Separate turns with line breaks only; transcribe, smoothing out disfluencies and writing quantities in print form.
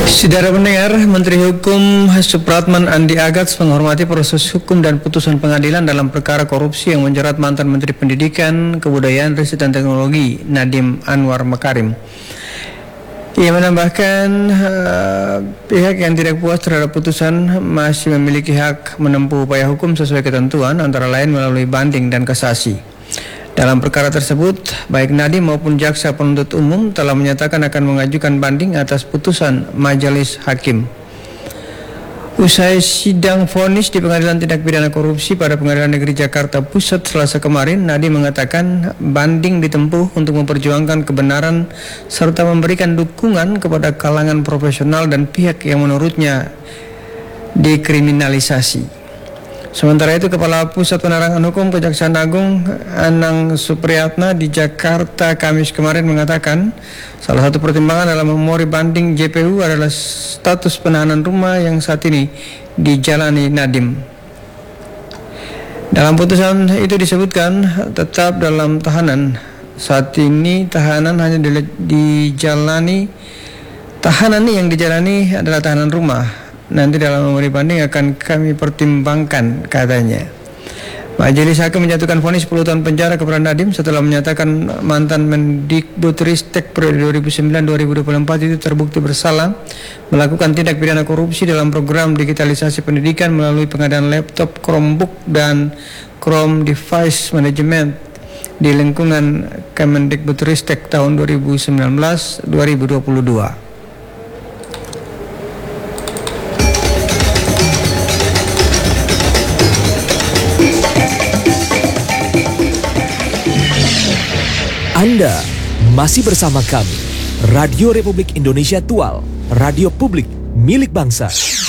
Saudara pendengar, Menteri Hukum Supratman Andi Agats menghormati proses hukum dan putusan pengadilan dalam perkara korupsi yang menjerat mantan Menteri Pendidikan, Kebudayaan, Riset dan Teknologi Nadiem Anwar Makarim. Ia menambahkan pihak yang tidak puas terhadap putusan masih memiliki hak menempuh upaya hukum sesuai ketentuan, antara lain melalui banding dan kasasi. Dalam perkara tersebut, baik Nadiem maupun jaksa penuntut umum telah menyatakan akan mengajukan banding atas putusan majelis hakim. Usai sidang vonis di Pengadilan Tindak Pidana Korupsi pada Pengadilan Negeri Jakarta Pusat Selasa kemarin, Nadiem mengatakan banding ditempuh untuk memperjuangkan kebenaran serta memberikan dukungan kepada kalangan profesional dan pihak yang menurutnya dikriminalisasi. Sementara itu, Kepala Pusat Penerangan Hukum Kejaksaan Agung Anang Supriyatna di Jakarta Kamis kemarin mengatakan salah satu pertimbangan dalam memori banding JPU adalah status penahanan rumah yang saat ini dijalani Nadiem. Dalam putusan itu disebutkan tetap dalam tahanan. Saat ini tahanan hanya dijalani, tahanan yang dijalani adalah tahanan rumah. Nanti dalam memori banding akan kami pertimbangkan, katanya. Majelis Hakim menjatuhkan vonis 10 tahun penjara kepada Nadiem setelah menyatakan mantan Mendikbudristek periode 2009-2024 itu terbukti bersalah melakukan tindak pidana korupsi dalam program digitalisasi pendidikan melalui pengadaan laptop Chromebook dan Chrome Device Management di lingkungan Kemendikbudristek tahun 2019-2022.
Anda masih bersama kami, Radio Republik Indonesia Tual, radio publik milik bangsa.